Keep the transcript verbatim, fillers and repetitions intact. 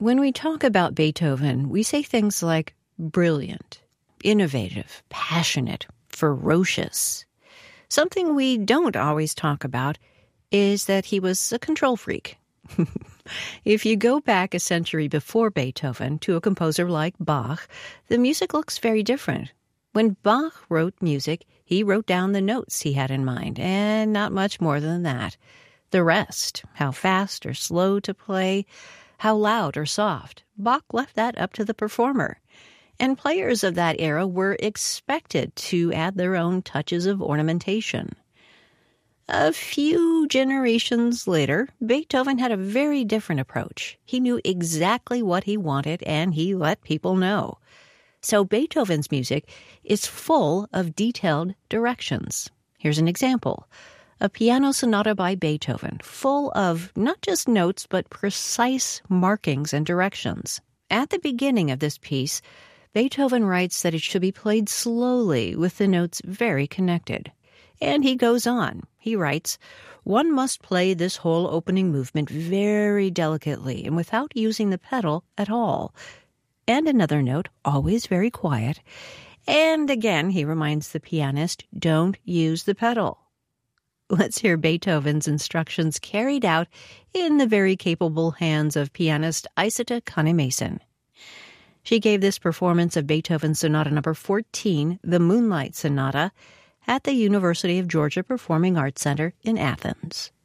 When we talk about Beethoven, we say things like brilliant, innovative, passionate, ferocious. Something we don't always talk about is that he was a control freak. If you go back a century before Beethoven to a composer like Bach, the music looks very different. When Bach wrote music, he wrote down the notes he had in mind, and not much more than that. The rest, how fast or slow to play, how loud or soft, Bach left that up to the performer. And players of that era were expected to add their own touches of ornamentation. A few generations later, Beethoven had a very different approach. He knew exactly what he wanted, and he let people know. So Beethoven's music is full of detailed directions. Here's an example. A piano sonata by Beethoven, full of not just notes, but precise markings and directions. At the beginning of this piece, Beethoven writes that it should be played slowly with the notes very connected. And he goes on. He writes, one must play this whole opening movement very delicately and without using the pedal at all. And another note, always very quiet. And again, he reminds the pianist, don't use the pedal. Let's hear Beethoven's instructions carried out in the very capable hands of pianist Isata Kane-Mason. She gave this performance of Beethoven's Sonata Number fourteen, the Moonlight Sonata, at the University of Georgia Performing Arts Center in Athens.